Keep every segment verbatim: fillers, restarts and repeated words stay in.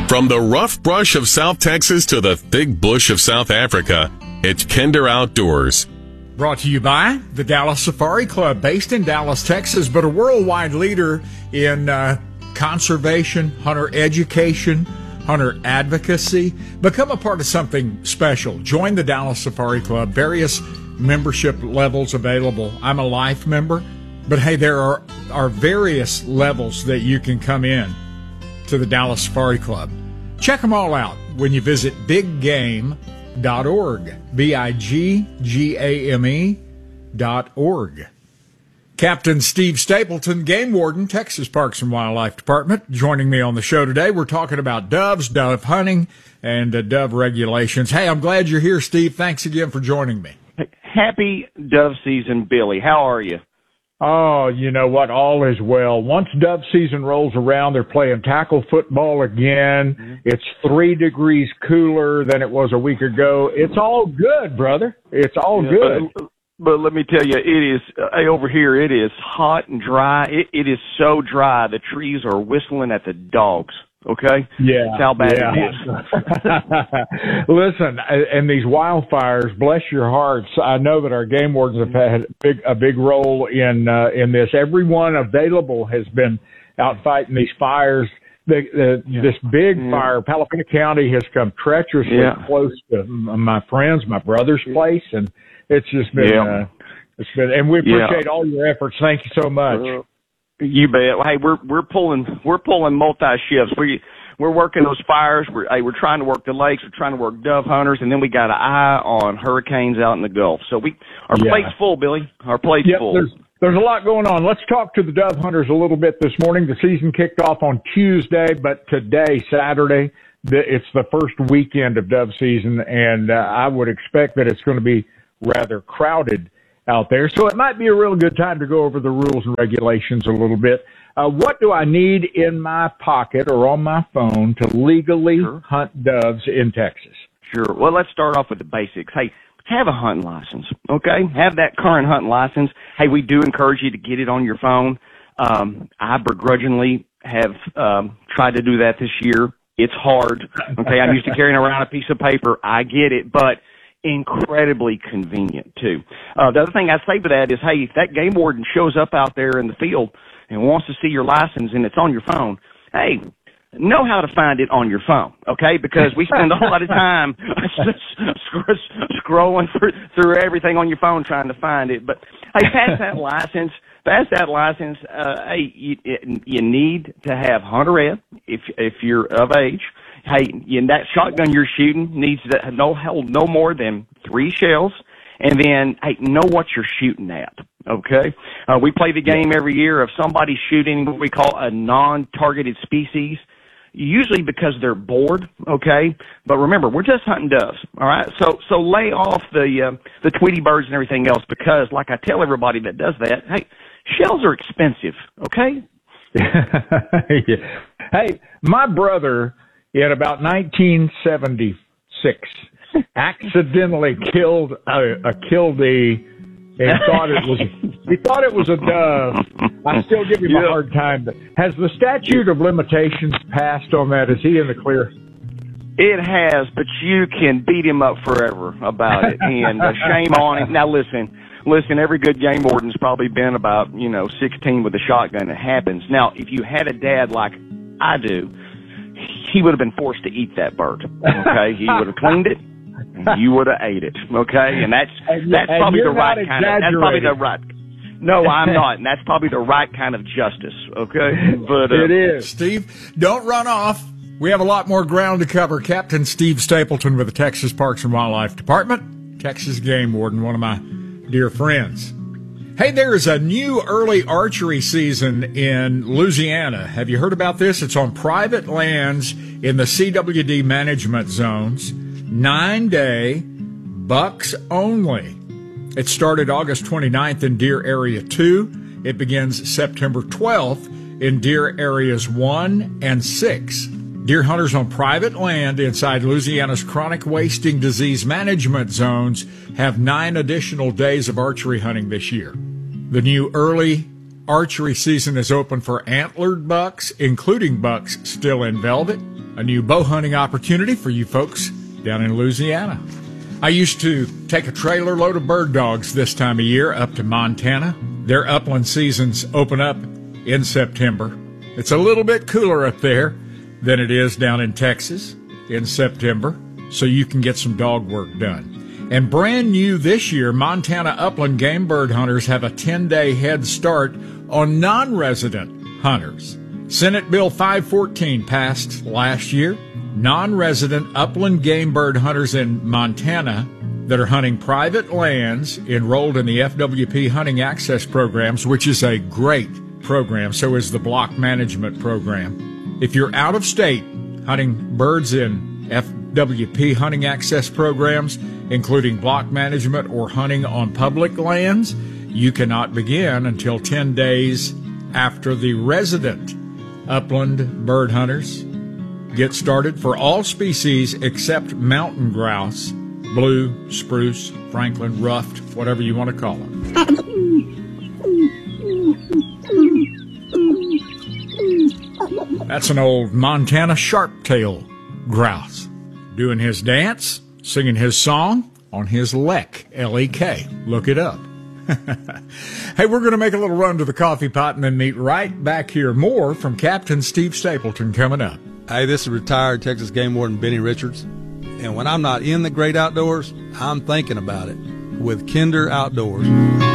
From the rough brush of South Texas to the thick bush of South Africa, it's Kinder Outdoors. Brought to you by the Dallas Safari Club, based in Dallas, Texas, but a worldwide leader in uh, conservation, hunter education, hunter advocacy. Become a part of something special. Join the Dallas Safari Club. Various membership levels available. I'm a life member, but hey, there are, are various levels that you can come in to the Dallas Safari Club. Check them all out when you visit big game dot org. B I G G A M E dot org. Captain Steve Stapleton, Game Warden, Texas Parks and Wildlife Department, joining me on the show today. We're talking about doves, dove hunting, and uh, dove regulations. Hey, I'm glad you're here, Steve. Thanks again for joining me. Happy dove season, Billy. How are you? Oh, you know what? All is well. Once dove season rolls around, they're playing tackle football again. Mm-hmm. It's three degrees cooler than it was a week ago. It's all good, brother. It's all yeah, good. But, but let me tell you, it is, uh, over here, it is hot and dry. It, it is so dry, the trees are whistling at the dogs. Okay? Yeah. That's how bad yeah. it is. Listen, and these wildfires, bless your hearts. I know that our game wardens have had a big, a big role in, uh, in this. Everyone available has been out fighting these fires. The, the, yeah. This big yeah. fire, Palafina County has come treacherously yeah. close to my friends, my brother's place, and it's just been, yeah. uh, it's been, and we appreciate yeah. all your efforts. Thank you so much. Uh, You bet. Hey, we're we're pulling we're pulling multi shifts. We we're working those fires. We're hey, we're trying to work the lakes. We're trying to work dove hunters, and then we got an eye on hurricanes out in the Gulf. So we our yeah. plate's full, Billy. Our plate's yep, full. There's, there's a lot going on. Let's talk to the dove hunters a little bit this morning. The season kicked off on Tuesday, but today, Saturday, the, it's the first weekend of dove season, and uh, I would expect that it's going to be rather crowded out there. So it might be a real good time to go over the rules and regulations a little bit. Uh, what do I need in my pocket or on my phone to legally sure. hunt doves in Texas? Sure. Well, let's start off with the basics. Hey, have a hunting license, okay? Have that current hunting license. Hey, we do encourage you to get it on your phone. Um, I begrudgingly have um, tried to do that this year. It's hard, okay? I'm used to carrying around a piece of paper. I get it, but incredibly convenient too. Uh, the other thing I say to that is, hey, if that game warden shows up out there in the field and wants to see your license and it's on your phone, hey, know how to find it on your phone, okay? Because we spend a whole lot of time scrolling through, through everything on your phone trying to find it. But hey, pass that license. Pass that license. Uh, hey, you, you need to have hunter ed if if you're of age. Hey, and that shotgun you're shooting needs to no hold no more than three shells, and then hey, know what you're shooting at. Okay, uh, we play the game every year of somebody shooting what we call a non-targeted species, usually because they're bored. Okay, but remember, we're just hunting doves. All right, so so lay off the uh, the Tweety birds and everything else, because like I tell everybody that does that, hey, shells are expensive. Okay. yeah. Hey, my brother, in about nineteen seventy-six, accidentally killed a, a kildee and thought it was he thought it was a dove. I still give him yeah. a hard time. But has the statute of limitations passed on that? Is he in the clear? It has, but you can beat him up forever about it, and uh, shame on him. Now listen, listen. Every good game warden's probably been about you know sixteen with a shotgun. It happens. Now, if you had a dad like I do, he would have been forced to eat that bird. Okay, he would have cleaned it, and you would have ate it. Okay, and that's and, that's and probably the right exaggerating. kind of. That's probably the right. No, I'm not, and that's probably the right kind of justice. Okay, but uh, it is. Steve, don't run off. We have a lot more ground to cover. Captain Steve Stapleton with the Texas Parks and Wildlife Department, Texas Game Warden, one of my dear friends. Hey, there is a new early archery season in Louisiana. Have you heard about this? It's on private lands in the C W D management zones. Nine-day bucks only. It started August twenty-ninth in Deer Area two. It begins September twelfth in Deer Areas one and six. Deer hunters on private land inside Louisiana's chronic wasting disease management zones have nine additional days of archery hunting this year. The new early archery season is open for antlered bucks, including bucks still in velvet, a new bow hunting opportunity for you folks down in Louisiana. I used to take a trailer load of bird dogs this time of year up to Montana. Their upland seasons open up in September. It's a little bit cooler up there than it is down in Texas in September, so you can get some dog work done. And brand new this year, Montana upland game bird hunters have a ten-day head start on non-resident hunters. Senate Bill five fourteen passed last year. Non-resident upland game bird hunters in Montana that are hunting private lands enrolled in the F W P hunting access programs, which is a great program. So is the block management program. If you're out of state hunting birds in F W P hunting access programs, including block management or hunting on public lands, you cannot begin until ten days after the resident upland bird hunters get started for all species except mountain grouse, blue, spruce, Franklin, ruffed, whatever you want to call them. That's an old Montana sharp-tail grouse doing his dance, singing his song on his Lek, L E K. Look it up. Hey, we're going to make a little run to the coffee pot and then meet right back here. More from Captain Steve Stapleton coming up. Hey, this is retired Texas Game Warden Benny Richards. And when I'm not in the great outdoors, I'm thinking about it with Kinder Outdoors.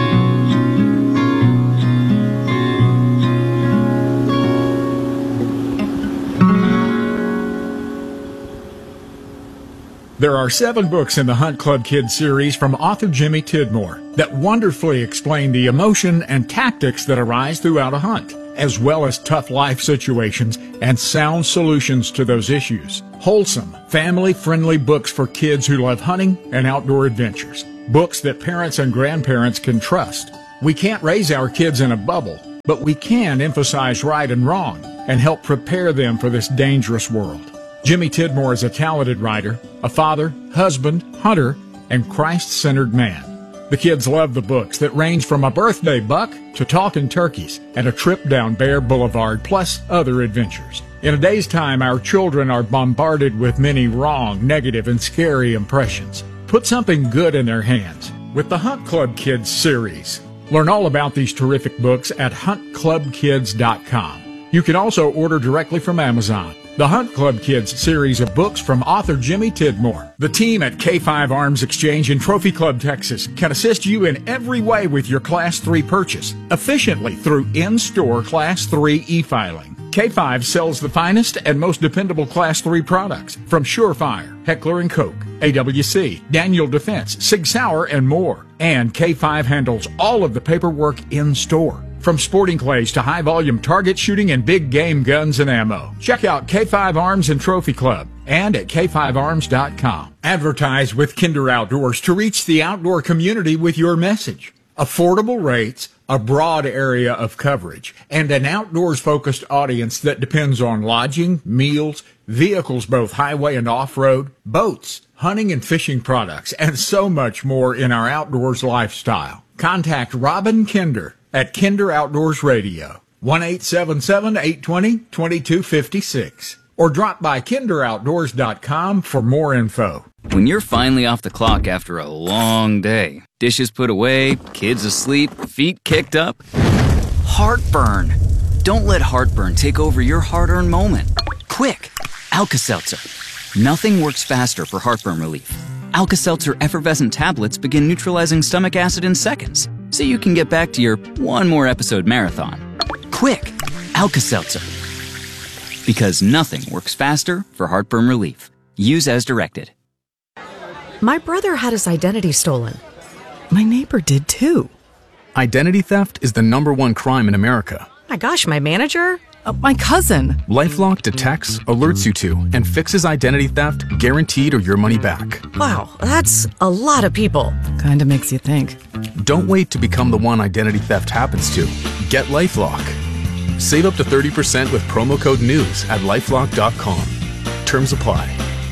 There are seven books in the Hunt Club Kids series from author Jimmy Tidmore that wonderfully explain the emotion and tactics that arise throughout a hunt, as well as tough life situations and sound solutions to those issues. Wholesome, family-friendly books for kids who love hunting and outdoor adventures. Books that parents and grandparents can trust. We can't raise our kids in a bubble, but we can emphasize right and wrong and help prepare them for this dangerous world. Jimmy Tidmore is a talented writer, a father, husband, hunter, and Christ-centered man. The kids love the books that range from a birthday buck to talking turkeys and a trip down Bear Boulevard, plus other adventures. In a day's time, our children are bombarded with many wrong, negative, and scary impressions. Put something good in their hands with the Hunt Club Kids series. Learn all about these terrific books at hunt club kids dot com. You can also order directly from Amazon. The Hunt Club Kids series of books from author Jimmy Tidmore. The team at K five Arms Exchange in Trophy Club, Texas can assist you in every way with your Class three purchase, efficiently through in-store Class three e-filing. K five sells the finest and most dependable Class three products from Surefire, Heckler and Koch, A W C, Daniel Defense, Sig Sauer, and more. And K five handles all of the paperwork in-store, from sporting clays to high-volume target shooting and big game guns and ammo. Check out K five Arms and Trophy Club and at k five arms dot com. Advertise with Kinder Outdoors to reach the outdoor community with your message. Affordable rates, a broad area of coverage, and an outdoors-focused audience that depends on lodging, meals, vehicles both highway and off-road, boats, hunting and fishing products, and so much more in our outdoors lifestyle. Contact Robin Kinder at Kinder Outdoors Radio, one eight seven seven, eight two zero, two two five six, or drop by kinder outdoors dot com for more info. When you're finally off the clock after a long day, dishes put away, kids asleep, feet kicked up, heartburn. Don't let heartburn take over your hard-earned moment. Quick, Alka-Seltzer. Nothing works faster for heartburn relief. Alka-Seltzer effervescent tablets begin neutralizing stomach acid in seconds, so you can get back to your one more episode marathon. Quick, Alka-Seltzer. Because nothing works faster for heartburn relief. Use as directed. My brother had his identity stolen. My neighbor did too. Identity theft is the number one crime in America. My gosh, my manager? Uh, my cousin. LifeLock detects, alerts you to, and fixes identity theft guaranteed or your money back. Wow, that's a lot of people. Kinda makes you think. Don't wait to become the one identity theft happens to. Get LifeLock. Save up to thirty percent with promo code NEWS at lifelock dot com. Terms apply.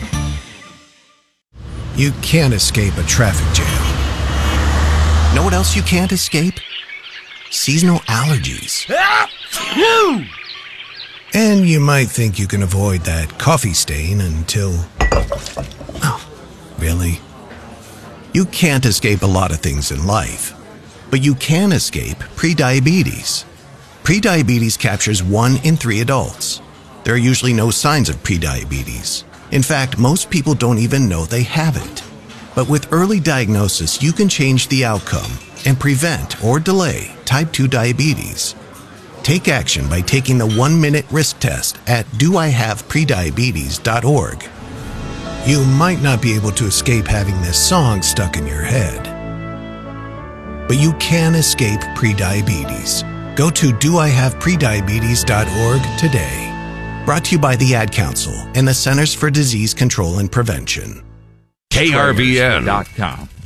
You can't escape a traffic jam. Know what else you can't escape? Seasonal allergies. And you might think you can avoid that coffee stain until... Oh, really? You can't escape a lot of things in life, but you can escape prediabetes. Prediabetes captures one in three adults. There are usually no signs of prediabetes. In fact, most people don't even know they have it. But with early diagnosis, you can change the outcome and prevent or delay type two diabetes. Take action by taking the one-minute risk test at do I have prediabetes dot org. You might not be able to escape having this song stuck in your head, but you can escape prediabetes. Go to do I have prediabetes dot org today. Brought to you by the Ad Council and the Centers for Disease Control and Prevention. K R V N dot com.